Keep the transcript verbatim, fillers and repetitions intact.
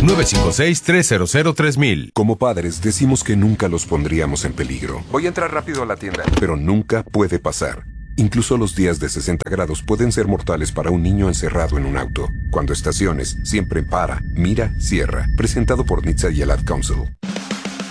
nueve cinco seis, tres cero cero, tres mil. Como padres decimos que nunca los pondríamos en peligro. Voy a entrar rápido a la tienda. Pero nunca puede pasar. Incluso los días de sesenta grados pueden ser mortales para un niño encerrado en un auto. Cuando estaciones, siempre para, mira, cierra. Presentado por N H T S A y el Ad Council.